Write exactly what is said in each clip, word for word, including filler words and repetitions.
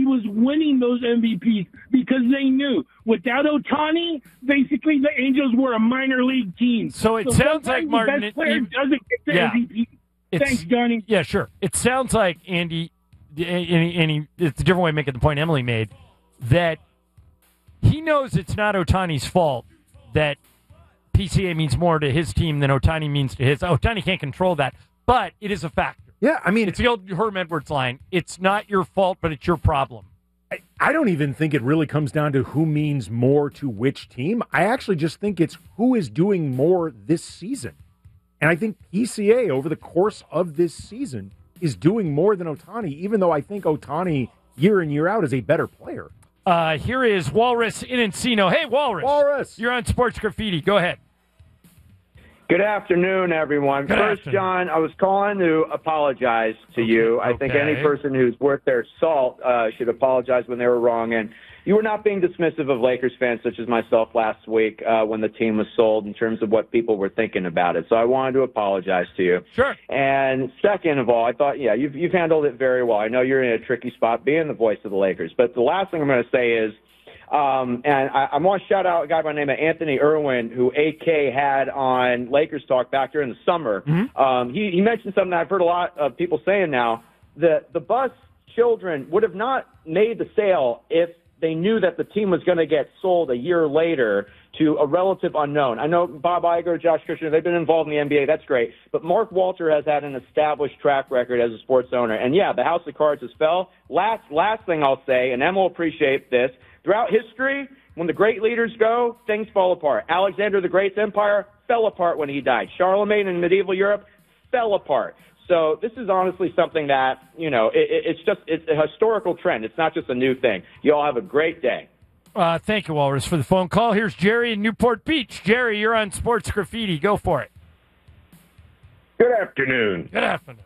was winning those M V Ps because they knew without Ohtani, basically the Angels were a minor league team. So it so sounds like, Martin, the best player it, doesn't get the yeah, M V P. Thanks, Johnny. Yeah, sure. It sounds like, Andy, and, and he, it's a different way of making the point Emily made, that he knows it's not Ohtani's fault that P C A means more to his team than Ohtani means to his. Ohtani can't control that, but it is a factor. Yeah, I mean, it's the old Herm Edwards line. It's not your fault, but it's your problem. I, I don't even think it really comes down to who means more to which team. I actually just think it's who is doing more this season. And I think P C A, over the course of this season, is doing more than Ohtani, even though I think Ohtani, year in, year out, is a better player. Uh, here is Walrus in Encino. Hey, Walrus. Walrus. You're on Sports Graffiti. Go ahead. Good afternoon, everyone. Good First, afternoon. John, I was calling to apologize to Okay. you. I Okay. think any person who's worth their salt uh, should apologize when they were wrong. And you were not being dismissive of Lakers fans such as myself last week uh, when the team was sold in terms of what people were thinking about it. So I wanted to apologize to you. Sure. And second of all, I thought, yeah, you've, you've handled it very well. I know you're in a tricky spot being the voice of the Lakers. But the last thing I'm going to say is, Um, and I, I want to shout out a guy by the name of Anthony Irwin, who A K had on Lakers Talk back during the summer. Mm-hmm. Um, he, he mentioned something that I've heard a lot of people saying now, that the Buss children would have not made the sale if they knew that the team was going to get sold a year later to a relative unknown. I know Bob Iger, Josh Kushner, they've been involved in the N B A. That's great. But Mark Walter has had an established track record as a sports owner. And, yeah, the house of cards has fell. Last, last thing I'll say, and Em will appreciate this, throughout history, when the great leaders go, things fall apart. Alexander the Great's empire fell apart when he died. Charlemagne in medieval Europe fell apart. So this is honestly something that, you know, it, it's just it's a historical trend. It's not just a new thing. You all have a great day. Uh, thank you, Walrus, for the phone call. Here's Jerry in Newport Beach. Jerry, you're on Sports Graffiti. Go for it. Good afternoon. Good afternoon.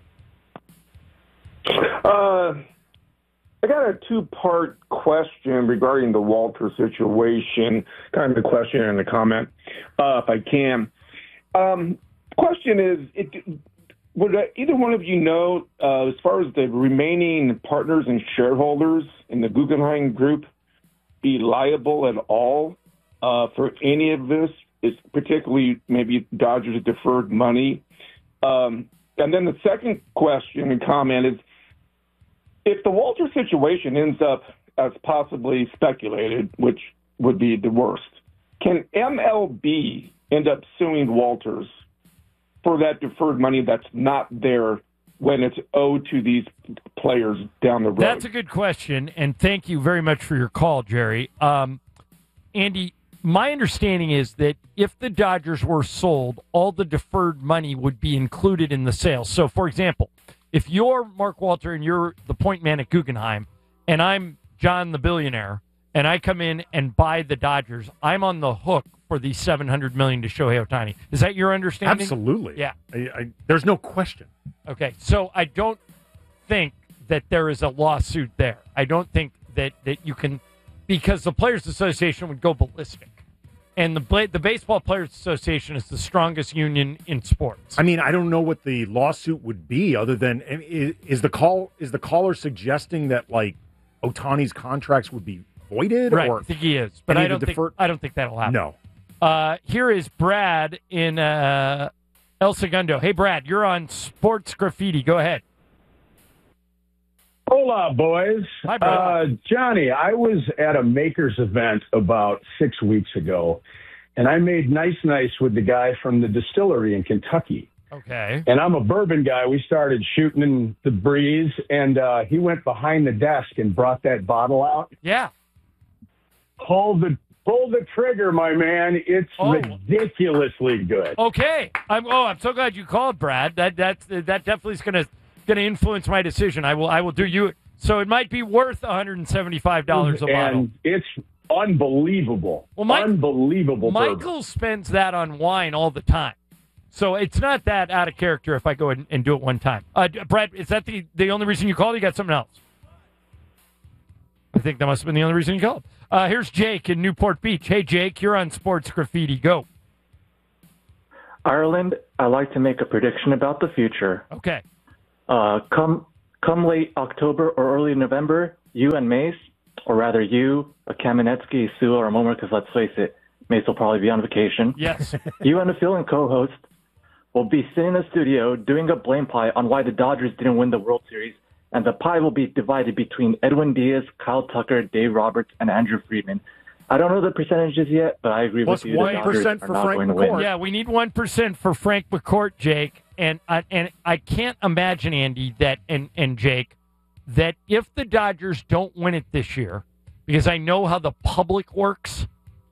Uh, I got a two-part question regarding the Walter situation, kind of a question and a comment, uh, if I can. Um, question is, it, would either one of you know, uh, as far as the remaining partners and shareholders in the Guggenheim Group, be liable at all uh, for any of this, it's particularly maybe Dodgers deferred money? Um, and then the second question and comment is, if the Walter situation ends up as possibly speculated, which would be the worst, can M L B end up suing Walters for that deferred money that's not there when it's owed to these players down the road? That's a good question, and thank you very much for your call, Jerry. Um, Andy, my understanding is that if the Dodgers were sold, all the deferred money would be included in the sale. So, for example, if you're Mark Walter and you're the point man at Guggenheim, and I'm John the billionaire, and I come in and buy the Dodgers, I'm on the hook for the seven hundred million dollars to Shohei Ohtani. Is that your understanding? Absolutely. Yeah. I, I, there's no question. Okay, so I don't think that there is a lawsuit there. I don't think that, that you can, because the Players Association would go ballistic. And the the Baseball Players Association is the strongest union in sports. I mean, I don't know what the lawsuit would be other than is, is the call is the caller suggesting that like Ohtani's contracts would be voided? Right, or I think he is, but I don't defer- think I don't think that'll happen. No. Uh, here is Brad in uh, El Segundo. Hey, Brad, you're on Sports Graffiti. Go ahead. Hola, boys. Hi, brother. Uh, Johnny, I was at a Makers event about six weeks ago, and I made nice nice with the guy from the distillery in Kentucky. Okay. And I'm a bourbon guy. We started shooting in the breeze, and uh, he went behind the desk and brought that bottle out. Yeah. Pull the pull the trigger, my man. It's Oh. ridiculously good. Okay. I'm. Oh, I'm so glad you called, Brad. That that's that definitely is going to going to influence my decision. I will. I will do you. So it might be worth one hundred seventy-five dollars a and bottle. It's unbelievable. Well, Mike, unbelievable. Michael bourbon. spends that on wine all the time. So it's not that out of character if I go and, and do it one time. Uh, Brad, is that the, the only reason you called? You got something else? I think that must have been the only reason you called. Uh, here's Jake in Newport Beach. Hey, Jake, you're on Sports Graffiti. Go. Ireland, I like to make a prediction about the future. Okay. Uh, come come late October or early November, you and Mace, or rather you, a Kamenetsky, Sue, or a Momer, because let's face it, Mace will probably be on vacation. Yes. You and the fill-in co-host will be sitting in the studio doing a blame pie on why the Dodgers didn't win the World Series, and the pie will be divided between Edwin Diaz, Kyle Tucker, Dave Roberts, and Andrew Friedman. I don't know the percentages yet, but I agree Plus with you. one the Dodgers percent are for not Frank going to win. McCourt. Yeah, we need one percent for Frank McCourt, Jake. And I, and I can't imagine, Andy, that and, and Jake, that if the Dodgers don't win it this year, because I know how the public works,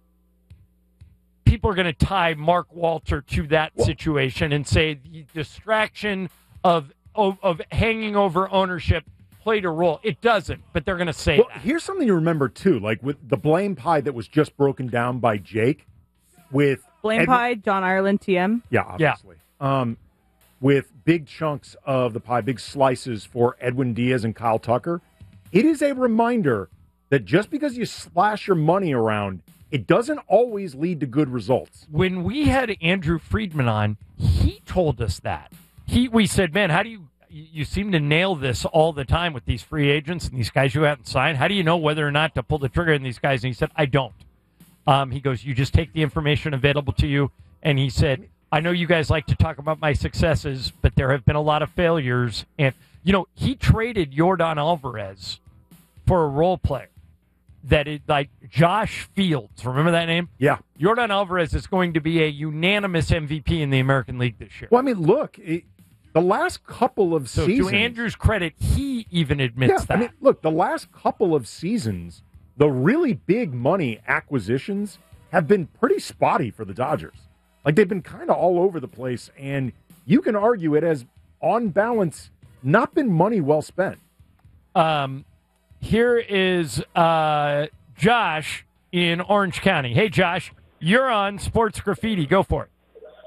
people are going to tie Mark Walter to that well, situation and say the distraction of, of of hanging over ownership played a role. It doesn't, but they're going to say well, that. Here's something to remember, too, like with the blame pie that was just broken down by Jake with... Blame Ed- pie, John Ireland, T M. Yeah, obviously. Yeah. Um, with big chunks of the pie, big slices for Edwin Diaz and Kyle Tucker, it is a reminder that just because you splash your money around, it doesn't always lead to good results. When we had Andrew Friedman on, he told us that. He, we said, man, how do you... You seem to nail this all the time with these free agents and these guys you haven't signed. How do you know whether or not to pull the trigger on these guys? And he said, I don't. Um, he goes, you just take the information available to you. And he said, I know you guys like to talk about my successes, but there have been a lot of failures. And, you know, he traded Yordan Alvarez for a role player that is like Josh Fields. Remember that name? Yeah. Yordan Alvarez is going to be a unanimous M V P in the American League this year. Well, I mean, look, it, the last couple of so seasons... to Andrew's credit, he even admits yeah, that. I mean, look, the last couple of seasons, the really big money acquisitions have been pretty spotty for the Dodgers. Like, they've been kind of all over the place, and you can argue it has, on balance, not been money well spent. Um, here is uh, Josh in Orange County. Hey, Josh, you're on Sports Graffiti. Go for it.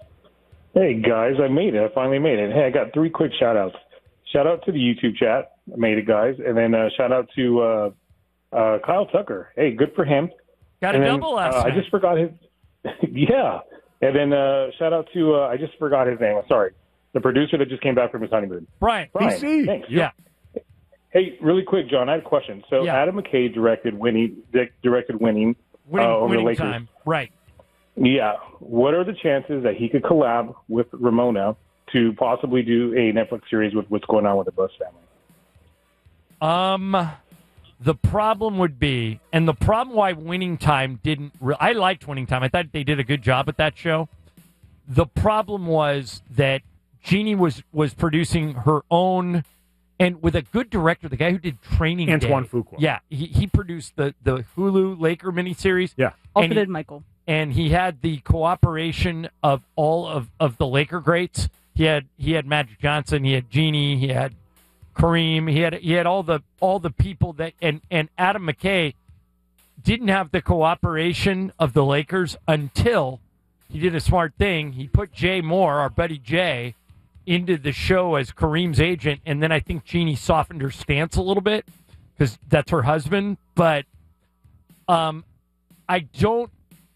Hey, guys, I made it. I finally made it. Hey, I got three quick shout-outs. Shout-out to the YouTube chat. I made it, guys. And then uh, shout-out to uh, uh, Kyle Tucker. Hey, good for him. Got a and double then, last uh, night. I just forgot his – yeah. And then uh, shout-out to uh, – I just forgot his name. I'm sorry. The producer that just came back from his honeymoon. Brian. Brian, P C. thanks. Yeah. Hey, really quick, John, I had a question. So Yeah. Adam McKay directed Winning, directed Winning, Winning, uh, over winning the Lakers. time. Right. Yeah. What are the chances that he could collab with Ramona to possibly do a Netflix series with what's going on with the Buss family? Um, the problem would be, and the problem why Winning Time didn't, re- I liked Winning Time. I thought they did a good job at that show. The problem was that Jeannie was, was producing her own, and with a good director, the guy who did Training Antoine Day. Fuqua. Yeah, he, he produced the, the Hulu Laker miniseries. Yeah. Also And he- did Michael. and he had the cooperation of all of, of the Laker greats. He had he had Magic Johnson, he had Jeannie, he had Kareem, he had he had all the all the people that and, and Adam McKay didn't have the cooperation of the Lakers until he did a smart thing. He put Jay Moore, our buddy Jay, into the show as Kareem's agent, and then I think Jeannie softened her stance a little bit because that's her husband. But um, I don't.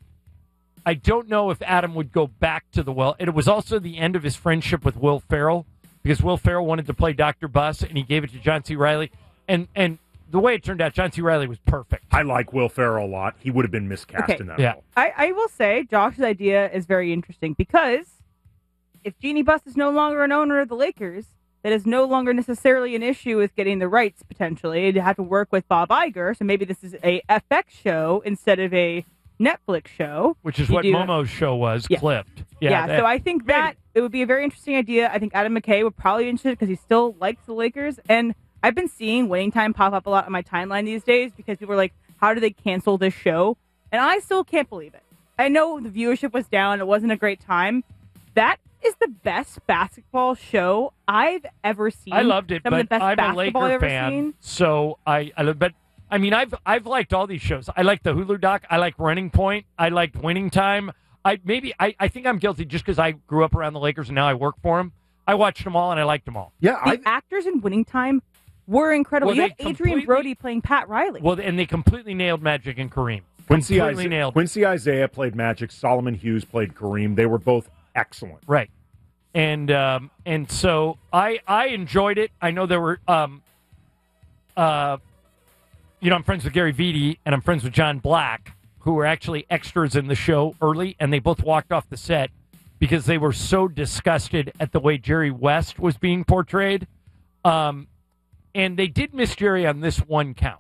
I don't know if Adam would go back to the well. It was also the end of his friendship with Will Ferrell because Will Ferrell wanted to play Doctor Buss and he gave it to John C. Reilly. And and the way it turned out, John C. Reilly was perfect. I like Will Ferrell a lot. He would have been miscast Okay. in that Yeah. role. I, I will say Josh's idea is very interesting because if Jeannie Buss is no longer an owner of the Lakers, that is no longer necessarily an issue with getting the rights potentially. They'd have to work with Bob Iger, so maybe this is a F X show instead of a Netflix show. Which is You what do- Momo's show was, Yeah. Clipped. Yeah, that- so I think that it would be a very interesting idea. I think Adam McKay would probably be interested because he still likes the Lakers. And I've been seeing Winning Time pop up a lot on my timeline these days because people are like, how do they cancel this show? And I still can't believe it. I know the viewership was down. It wasn't a great time. That is the best basketball show I've ever seen. I loved it, Some but of the best I'm a basketball I've Laker ever fan, seen. so I, I but I mean I've I've liked all these shows. I like the Hulu doc. I like Running Point. I liked Winning Time. I maybe I, I think I'm guilty just because I grew up around the Lakers and now I work for them. I watched them all and I liked them all. Yeah, The I, actors in Winning Time were incredible. Well, you they had Adrian completely- Brody playing Pat Riley. Well, and they completely nailed Magic and Kareem. Quincy, completely Isaiah, nailed. Quincy Isaiah played Magic. Solomon Hughes played Kareem. They were both excellent. Right. And um, and so I I enjoyed it. I know there were um, uh, you know, I'm friends with Gary Vitti and I'm friends with John Black, who were actually extras in the show early, and they both walked off the set because they were so disgusted at the way Jerry West was being portrayed. Um, and they did miss Jerry on this one count.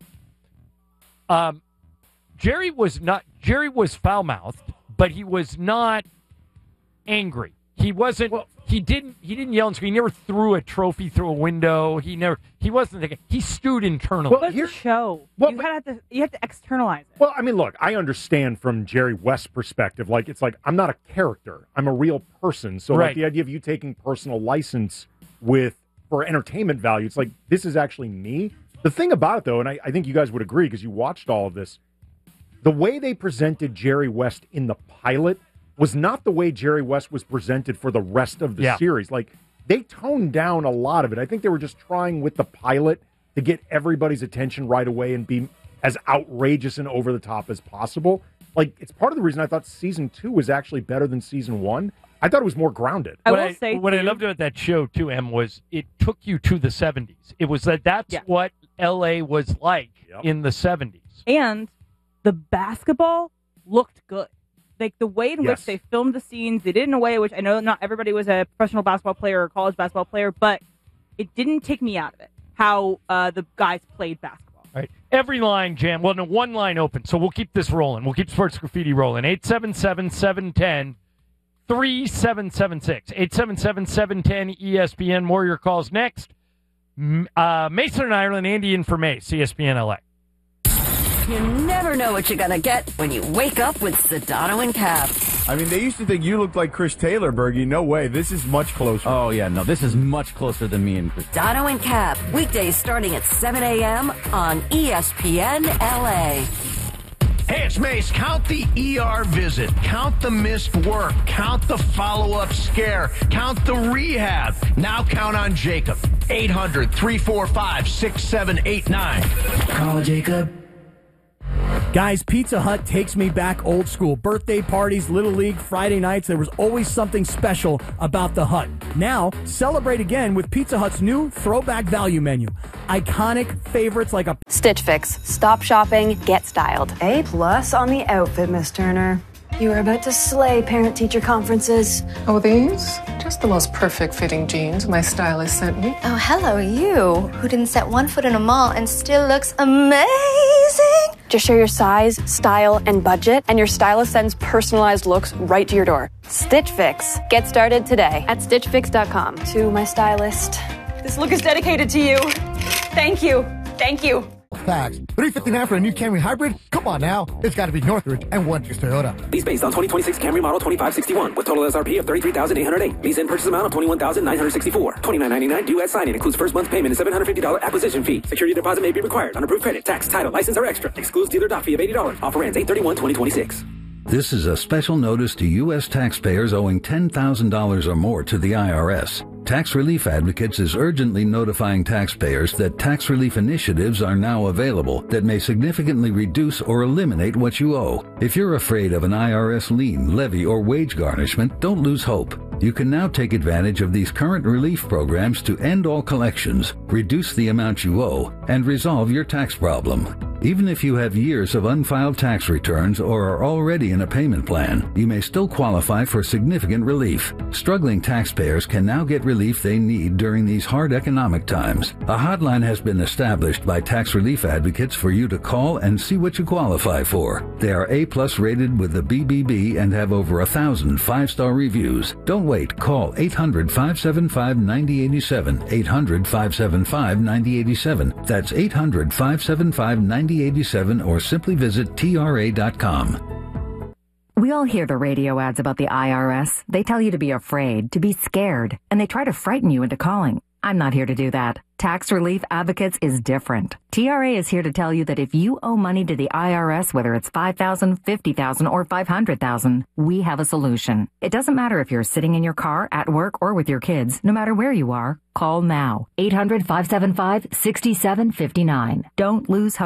Um, Jerry was not Jerry was foul-mouthed, but he was not angry. He wasn't. Well, he didn't. He didn't yell and scream. He never threw a trophy through a window. He never. He wasn't. Thinking, he stewed internally. Well, here's show. Well, you have to. You have to externalize it. Well, I mean, look. I understand from Jerry West's perspective. Like, it's like I'm not a character. I'm a real person. So, right. like, the idea of you taking personal license with for entertainment value, it's like this is actually me. The thing about it, though, and I, I think you guys would agree because you watched all of this, the way they presented Jerry West in the pilot was not the way Jerry West was presented for the rest of the yeah. series. Like, they toned down a lot of it. I think they were just trying with the pilot to get everybody's attention right away and be as outrageous and over the top as possible. Like, it's part of the reason I thought season two was actually better than season one. I thought it was more grounded. I what will I, say what too, I loved about that show too, Em, was it took you to the seventies. It was that that's yeah. what L A was like yep. in the seventies. And the basketball looked good. Like the way in yes. which they filmed the scenes, they did in a way which I know not everybody was a professional basketball player or college basketball player, but it didn't take me out of it how uh, the guys played basketball. All right. Every line, Jam. Well, no, one line open, so we'll keep this rolling. We'll keep Sports Graffiti rolling. eight seven seven, seven one zero, three seven seven six. eight seven seven, seven one zero, E S P N. More of your calls next. Uh, Mason and Ireland, Andy in for May, C S P N L A. You never know what you're going to get when you wake up with Sedano and Cap. I mean, they used to think you looked like Chris Taylor, Bergie. No way. This is much closer. Oh, yeah. No, this is much closer than me and Chris. Sedano and Cap, weekdays starting at seven a.m. on E S P N L A. Hey, it's Mace. Count the E R visit. Count the missed work. Count the follow-up scare. Count the rehab. Now count on Jacob. eight hundred, three four five, six seven eight nine. Call Jacob. Guys, Pizza Hut takes me back old school. Birthday parties, Little League, Friday nights, there was always something special about the Hut. Now, celebrate again with Pizza Hut's new throwback value menu. Iconic favorites like a Stitch Fix. Stop shopping, get styled. A plus on the outfit, Miss Turner. You are about to slay parent-teacher conferences. Oh, these? Just the most perfect fitting jeans my stylist sent me. Oh, hello, you, who didn't set one foot in a mall and still looks amazing. Just share your size, style, and budget, and your stylist sends personalized looks right to your door. Stitch Fix. Get started today at stitch fix dot com. To my stylist. This look is dedicated to you. Thank you. Thank you. Facts. three fifty-nine for a new Camry Hybrid? Come on now. It's got to be Northridge and Winters Toyota. Lease based on twenty twenty-six Camry model twenty-five sixty-one with total S R P of thirty-three thousand eight hundred eight. Lease in purchase amount of twenty-one thousand nine hundred sixty-four. twenty-nine ninety-nine due at signing. Includes first month's payment and seven hundred fifty dollars acquisition fee. Security deposit may be required. Unapproved credit, tax, title, license, or extra. Excludes dealer doc fee of eighty dollars. Offer ends eight thirty-one twenty twenty-six. This is a special notice to U S taxpayers owing ten thousand dollars or more to the I R S. Tax Relief Advocates is urgently notifying taxpayers that tax relief initiatives are now available that may significantly reduce or eliminate what you owe. If you're afraid of an I R S lien, levy, or wage garnishment, don't lose hope. You can now take advantage of these current relief programs to end all collections, reduce the amount you owe, and resolve your tax problem. Even if you have years of unfiled tax returns or are already in a payment plan, you may still qualify for significant relief. Struggling taxpayers can now get relief they need during these hard economic times. A hotline has been established by Tax Relief Advocates for you to call and see what you qualify for. They are A-plus rated with the B B B and have over a thousand five-star reviews. Don't wait. Call eight hundred, five seven five, nine zero eight seven. eight hundred, five seven five, nine zero eight seven. That's eight hundred, five seven five, nine zero eight seven or simply visit T R A dot com. We all hear the radio ads about the I R S. They tell you to be afraid, to be scared, and they try to frighten you into calling. I'm not here to do that. Tax Relief Advocates is different. T R A is here to tell you that if you owe money to the I R S, whether it's five thousand dollars, fifty thousand dollars, or five hundred thousand dollars, we have a solution. It doesn't matter if you're sitting in your car, at work, or with your kids. No matter where you are, call now. eight hundred, five seven five, six seven five nine. Don't lose hope.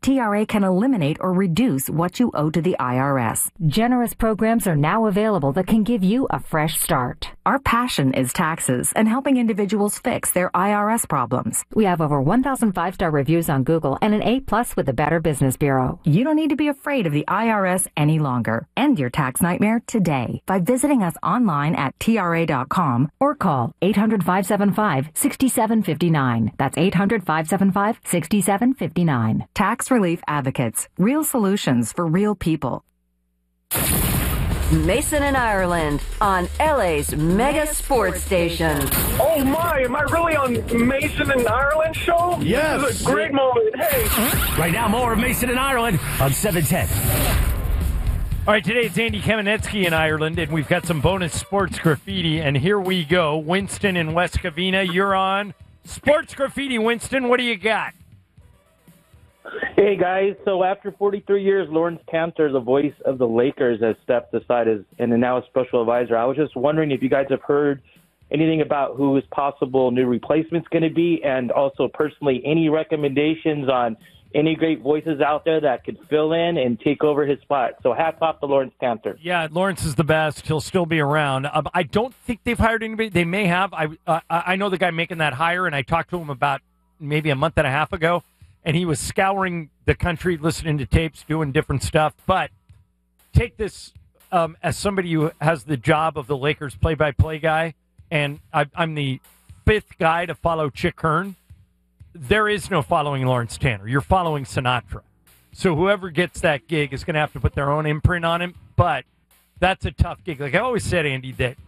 T R A can eliminate or reduce what you owe to the I R S. Generous programs are now available that can give you a fresh start. Our passion is taxes and helping individuals fix their I R S problems. We have over one thousand five-star reviews on Google and an A plus with the Better Business Bureau. You don't need to be afraid of the I R S any longer. End your tax nightmare today by visiting us online at T R A dot com or call eight hundred, five seven five, six seven five nine. That's eight hundred, five seven five, six seven five nine. Tax Relief Advocates. Real solutions for real people. Mason and Ireland on L A's mega sports station. Oh my, am I really on Mason and Ireland show? Yes. This is a great moment. Hey. Right now, more of Mason and Ireland on seven ten. All right, today it's Andy Kamenetsky in Ireland, and we've got some bonus sports graffiti, and here we go. Winston in West Covina, you're on Sports Graffiti. Winston, what do you got? Hey, guys. So after forty-three years, Lawrence Cantor, the voice of the Lakers, has stepped aside as and is now a special advisor. I was just wondering if you guys have heard anything about who his possible new replacement's going to be, and also personally, any recommendations on any great voices out there that could fill in and take over his spot. So hats off to Lawrence Cantor. Yeah, Lawrence is the best. He'll still be around. Um, I don't think they've hired anybody. They may have. I uh, I know the guy making that hire, and I talked to him about maybe a month and a half ago. And he was scouring the country, listening to tapes, doing different stuff. But take this um, as somebody who has the job of the Lakers play-by-play guy, and I, I'm the fifth guy to follow Chick Hearn. There is no following Lawrence Tanner. You're following Sinatra. So whoever gets that gig is going to have to put their own imprint on him. But that's a tough gig. Like I always said, Andy, that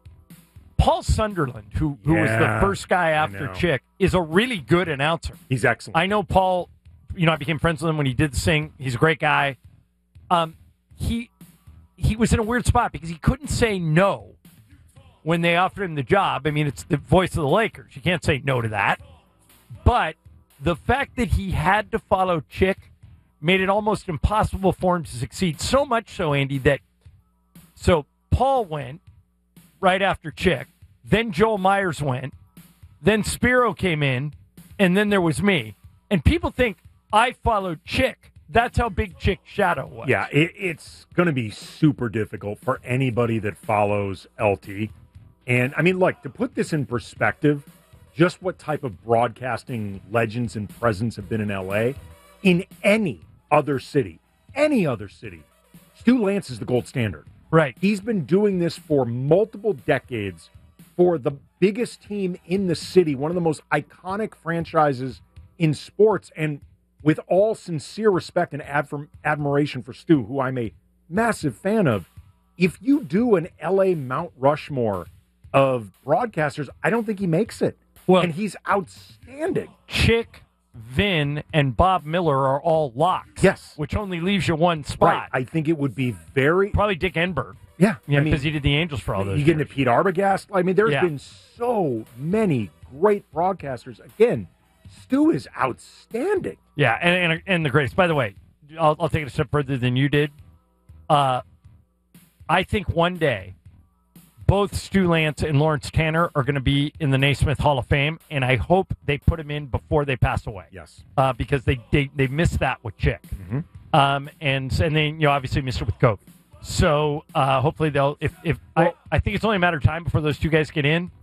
Paul Sunderland, who, who was Yeah, the first guy after Chick, is a really good announcer. He's excellent. I know Paul, you know, I became friends with him when he did sing. He's a great guy. Um, he he was in a weird spot because he couldn't say no when they offered him the job. I mean, it's the voice of the Lakers. You can't say no to that. But the fact that he had to follow Chick made it almost impossible for him to succeed. So much so, Andy, that so Paul went right after Chick. Then Joel Myers went. Then Spiro came in. And then there was me. And people think I followed Chick. That's how big Chick's shadow was. Yeah, it, it's going to be super difficult for anybody that follows L T. And, I mean, look, to put this in perspective, just what type of broadcasting legends and presence have been in L A, in any other city, any other city, Stu Lance is the gold standard. Right. He's been doing this for multiple decades for the biggest team in the city, one of the most iconic franchises in sports. And with all sincere respect and adm- admiration for Stu, who I'm a massive fan of, if you do an L A Mount Rushmore of broadcasters, I don't think he makes it. Well, and he's outstanding. Chick, Vin, and Bob Miller are all locks. Yes. Which only leaves you one spot. Right. I think it would be very... Probably Dick Enberg. Yeah. Yeah, I mean, because he did the Angels for all those You get years. into Pete Arbogast. I mean, there's Yeah. been so many great broadcasters. Again, Stu is outstanding. Yeah, and, and and the greatest. By the way, I'll, I'll take it a step further than you did. Uh, I think one day, both Stu Lance and Lawrence Tanner are going to be in the Naismith Hall of Fame, and I hope they put him in before they pass away. Yes, uh, because they, they they missed that with Chick, mm-hmm. um, and and then you know obviously missed it with Kobe. So uh, hopefully they'll. If if well, I, I think it's only a matter of time before those two guys get in.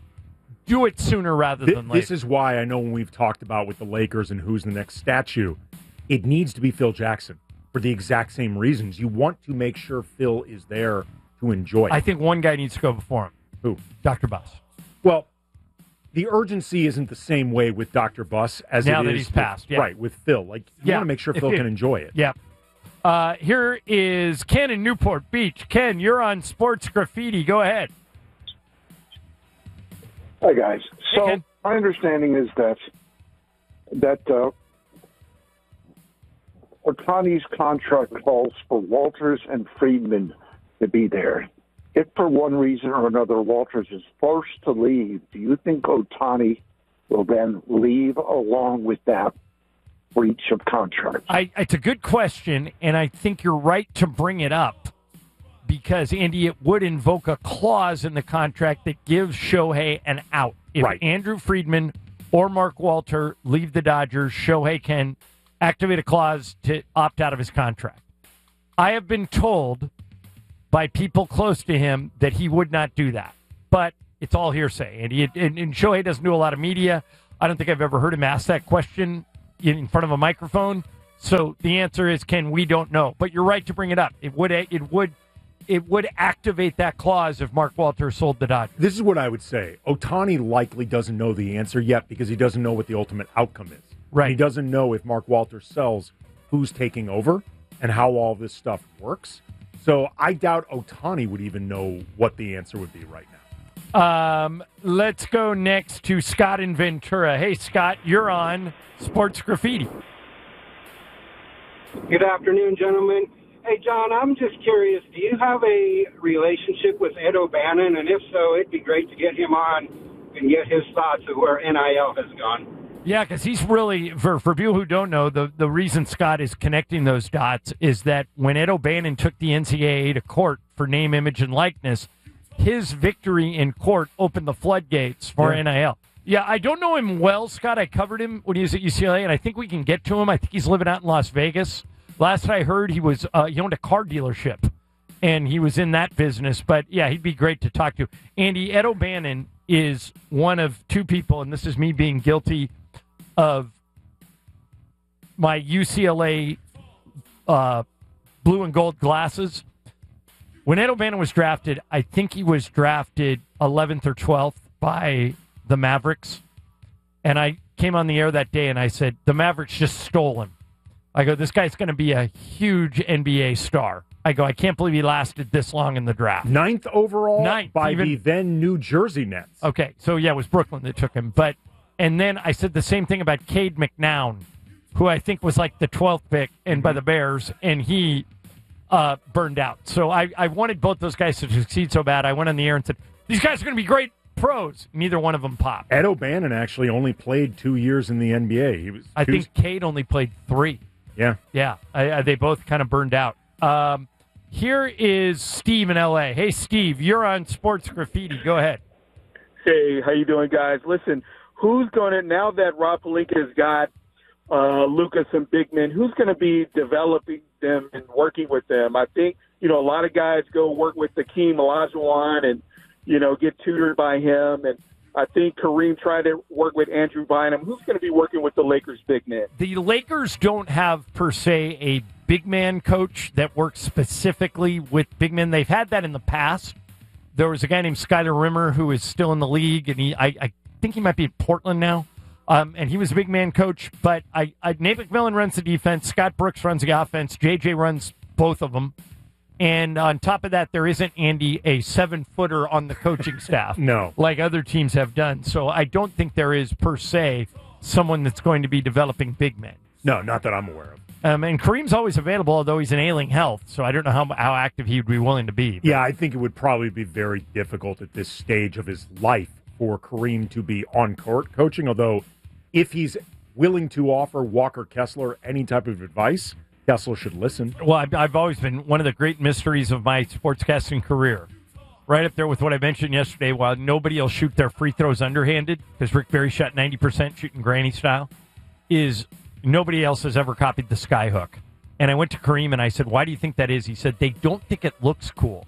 Do it sooner rather th- than later. This is why I know when we've talked about with the Lakers and who's the next statue, it needs to be Phil Jackson for the exact same reasons. You want to make sure Phil is there to enjoy it. I think one guy needs to go before him. Who? Doctor Buss. Well, the urgency isn't the same way with Doctor Buss as now it that is he's with, passed. Yeah. Right, with Phil. Like, you Yeah. want to make sure If Phil you- can enjoy it. Yeah. Uh, here is Ken in Newport Beach. Ken, you're on Sports Graffiti. Go ahead. Hi, guys. So my understanding is that that uh, Ohtani's contract calls for Walters and Friedman to be there. If for one reason or another Walters is forced to leave, do you think Ohtani will then leave along with that breach of contract? I, it's a good question, and I think you're right to bring it up because, Andy, it would invoke a clause in the contract that gives Shohei an out. If Right. Andrew Friedman or Mark Walter leave the Dodgers, Shohei can activate a clause to opt out of his contract. I have been told by people close to him that he would not do that. But it's all hearsay. And, he, and, and Shohei doesn't do a lot of media. I don't think I've ever heard him ask that question in, in front of a microphone. So the answer is, Ken, we don't know. But you're right to bring it up. It would it would it would activate that clause if Mark Walter sold the Dodgers. This is what I would say. Ohtani likely doesn't know the answer yet because he doesn't know what the ultimate outcome is. Right. He doesn't know if Mark Walter sells, who's taking over and how all this stuff works. So I doubt Ohtani would even know what the answer would be right now. Um, let's go next to Scott in Ventura. Hey, Scott, you're on Sports Graffiti. Good afternoon, gentlemen. Hey, John, I'm just curious, do you have a relationship with Ed O'Bannon? And if so, it'd be great to get him on and get his thoughts of where N I L has gone. Yeah, because he's really, for, for people who don't know, the, the reason Scott is connecting those dots is that when Ed O'Bannon took the N C double A to court for name, image, and likeness, his victory in court opened the floodgates for Yeah. N I L. Yeah, I don't know him well, Scott. I covered him when he was at U C L A, and I think we can get to him. I think he's living out in Las Vegas. Last I heard, he was uh, he owned a car dealership, and he was in that business. But, yeah, he'd be great to talk to. Andy, Ed O'Bannon is one of two people, and this is me being guilty of my U C L A uh, blue and gold glasses. When Ed O'Bannon was drafted, I think he was drafted eleventh or twelfth by the Mavericks. And I came on the air that day and I said, the Mavericks just stole him. I go, this guy's going to be a huge N B A star. I go, I can't believe he lasted this long in the draft. Ninth overall Ninth, by even- the then New Jersey Nets. Okay, so yeah, it was Brooklyn that took him. But and then I said the same thing about Cade McNown, who I think was like the twelfth pick and by the Bears, and he uh, burned out. So I, I wanted both those guys to succeed so bad. I went on the air and said, these guys are going to be great pros. Neither one of them popped. Ed O'Bannon actually only played two years in the N B A. He was. I two- think Cade only played three. Yeah. Yeah, I, I, they both kind of burned out. Um, here is Steve in L A. Hey, Steve, you're on Sports Graffiti. Go ahead. Hey, how you doing, guys? Listen, who's going to, now that Rob Pelinka has got uh, Lucas and big men, who's going to be developing them and working with them? I think, you know, a lot of guys go work with Hakeem Olajuwon and, you know, get tutored by him. And I think Kareem tried to work with Andrew Bynum. Who's going to be working with the Lakers big men? The Lakers don't have, per se, a big man coach that works specifically with big men. They've had that in the past. There was a guy named Skyler Rimmer who is still in the league, and he I, I think he might be in Portland now. Um, and he was a big man coach. But I, I, Nate McMillan runs the defense. Scott Brooks runs the offense. J J runs both of them. And on top of that, there isn't, Andy, a seven-footer on the coaching staff. No. Like other teams have done. So I don't think there is, per se, someone that's going to be developing big men. No, not that I'm aware of. Um, and Kareem's always available, although he's in ailing health. So I don't know how how active he would be willing to be. Yeah, I think it would probably be very difficult at this stage of his life for Kareem to be on court coaching, although if he's willing to offer Walker Kessler any type of advice, Kessler should listen. Well, I've, I've always been one of the great mysteries of my sportscasting career. Right up there with what I mentioned yesterday, while nobody will shoot their free throws underhanded, because Rick Barry shot ninety percent shooting granny style, is nobody else has ever copied the sky hook. And I went to Kareem and I said, why do you think that is? He said, they don't think it looks cool.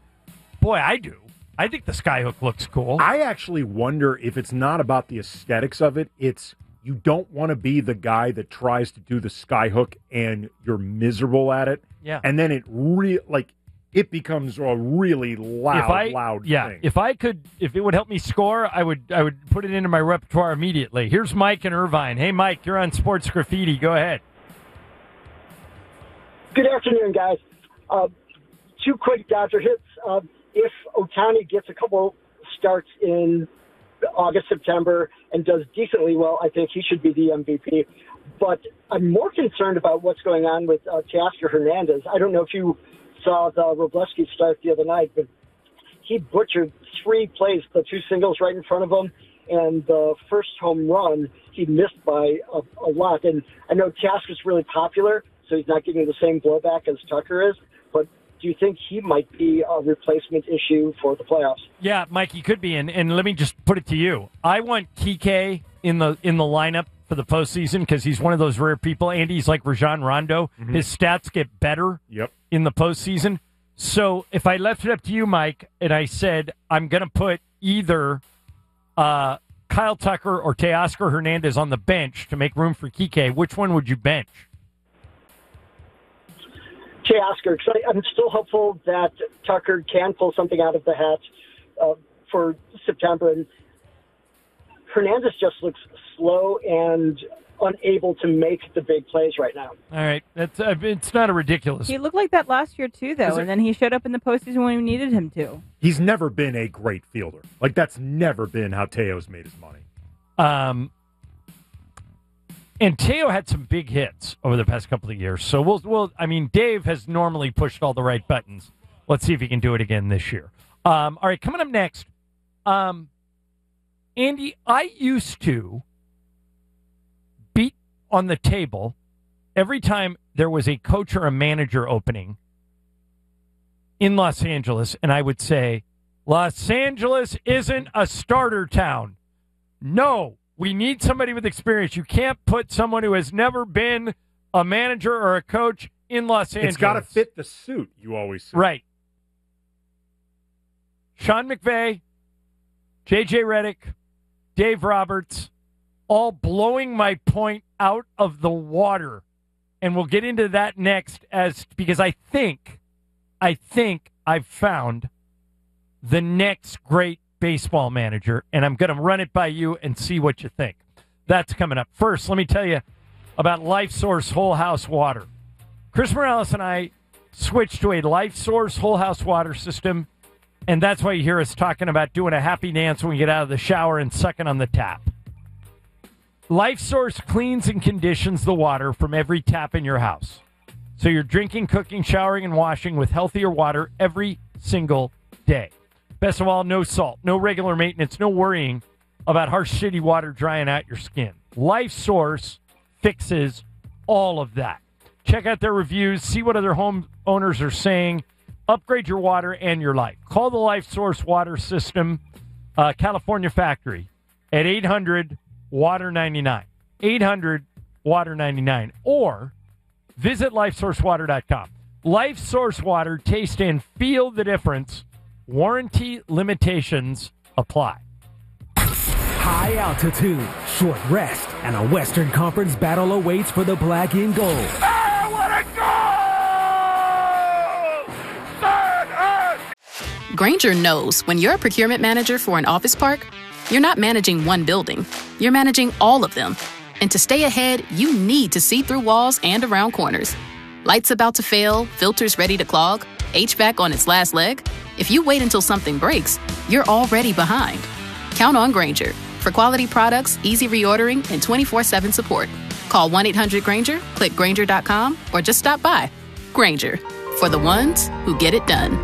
Boy, I do. I think the sky hook looks cool. I actually wonder if it's not about the aesthetics of it. It's you don't want to be the guy that tries to do the sky hook and you're miserable at it. Yeah. And then it re- like it becomes a really loud, if I, loud yeah, thing. If I could, if it would help me score, I would I would put it into my repertoire immediately. Here's Mike in Irvine. Hey, Mike, you're on Sports Graffiti. Go ahead. Good afternoon, guys. Uh, two quick Dodger hits. Uh, if Ohtani gets a couple starts in August, September, and does decently well, I think he should be the M V P. But I'm more concerned about what's going on with uh, Teoscar Hernandez. I don't know if you saw the Robleski start the other night, but he butchered three plays, the two singles right in front of him, and the first home run he missed by a, a lot. And I know Teoscar's really popular, so he's not getting the same blowback as Tucker is, but do you think he might be a replacement issue for the playoffs? Yeah, Mike, he could be. And, and let me just put it to you. I want Kike in the in the lineup for the postseason because he's one of those rare people. Andy's like Rajon Rondo. Mhm. His stats get better Yep. in the postseason. So if I left it up to you, Mike, and I said I'm going to put either uh, Kyle Tucker or Teoscar Hernandez on the bench to make room for Kike, which one would you bench? Teoscar, because I'm still hopeful that Tucker can pull something out of the hat uh, for September. And Hernandez just looks slow and unable to make the big plays right now. All right, that's uh, it's not a ridiculous. He looked like that last year too, though, Is it- and then he showed up in the postseason when we needed him to. He's never been a great fielder. Like, that's never been how Teo's made his money. Um, and Teo had some big hits over the past couple of years. So we'll, we'll. I mean, Dave has normally pushed all the right buttons. Let's see if he can do it again this year. Um, all right, coming up next, um, Andy, I used to beat on the table every time there was a coach or a manager opening in Los Angeles, and I would say, Los Angeles isn't a starter town. No, we need somebody with experience. You can't put someone who has never been a manager or a coach in Los Angeles. It's got to fit the suit, you always say. Right. Sean McVay, J J Redick, Dave Roberts, all blowing my point out of the water. And we'll get into that next as because I think, I think I've found the next great baseball manager, and I'm going to run it by you and see what you think. That's coming up. First, let me tell you about LifeSource Whole House Water. Chris Morales and I switched to a LifeSource Whole House Water system, and that's why you hear us talking about doing a happy dance when we get out of the shower and sucking on the tap. LifeSource cleans and conditions the water from every tap in your house. So you're drinking, cooking, showering, and washing with healthier water every single day. Best of all, no salt, no regular maintenance, no worrying about harsh, shitty water drying out your skin. LifeSource fixes all of that. Check out their reviews, see what other home owners are saying. Upgrade your water and your life. Call the LifeSource Water System, uh, California factory at eight hundred water ninety-nine. eight hundred water ninety-nine. Or visit life source water dot com. LifeSource Water, taste and feel the difference. Warranty limitations apply. High altitude, short rest, and a Western Conference battle awaits for the black and gold. Grainger knows when you're a procurement manager for an office park, you're not managing one building, you're managing all of them. And to stay ahead, you need to see through walls and around corners. Lights about to fail, filters ready to clog, H V A C on its last leg. If you wait until something breaks, you're already behind. Count on Grainger for quality products, easy reordering, and twenty-four seven support. Call one eight hundred Grainger, click Grainger dot com, or just stop by. Grainger, for the ones who get it done.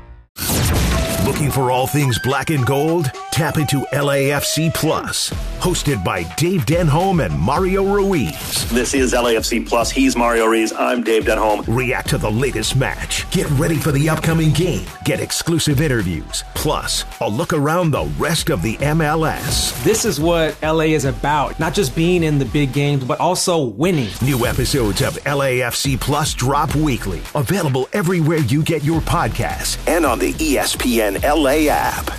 Looking for all things black and gold? Tap into L A F C Plus, hosted by Dave Denholm and Mario Ruiz. This is L A F C Plus. He's Mario Ruiz. I'm Dave Denholm. React to the latest match. Get ready for the upcoming game. Get exclusive interviews. Plus, a look around the rest of the M L S. This is what L A is about. Not just being in the big games, but also winning. New episodes of L A F C Plus drop weekly. Available everywhere you get your podcasts and on the E S P N L A app.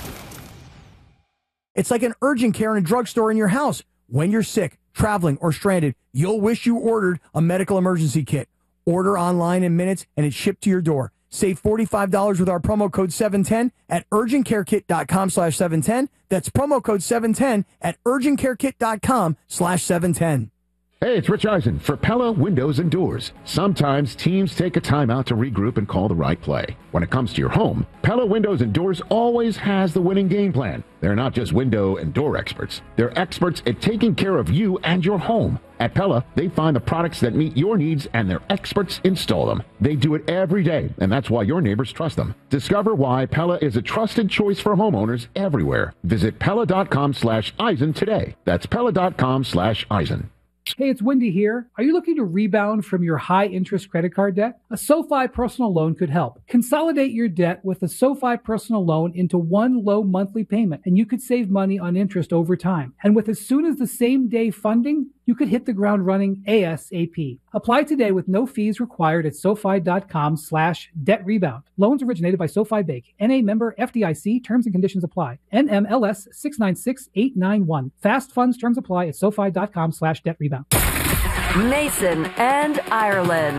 It's like an urgent care in a drugstore in your house. When you're sick, traveling, or stranded, you'll wish you ordered a medical emergency kit. Order online in minutes, and it's shipped to your door. Save forty-five dollars with our promo code seven ten at urgentcarekit.com slash 710. That's promo code seven ten at urgentcarekit.com slash 710. Hey, it's Rich Eisen for Pella Windows and Doors. Sometimes teams take a timeout to regroup and call the right play. When it comes to your home, Pella Windows and Doors always has the winning game plan. They're not just window and door experts. They're experts at taking care of you and your home. At Pella, they find the products that meet your needs and their experts install them. They do it every day, and that's why your neighbors trust them. Discover why Pella is a trusted choice for homeowners everywhere. Visit Pella.com slash Eisen today. That's Pella.com slash Eisen. Hey, it's Wendy here. Are you looking to rebound from your high-interest credit card debt? A SoFi personal loan could help. Consolidate your debt with a SoFi personal loan into one low monthly payment, and you could save money on interest over time. And with as soon as the same day funding, you could hit the ground running ASAP. Apply today with no fees required at SoFi.com slash debt rebound. Loans originated by SoFi Bank. N A member F D I C. Terms and conditions apply. N M L S six nine six eight nine one. Fast funds terms apply at SoFi.com slash debt rebound. Mason and Ireland.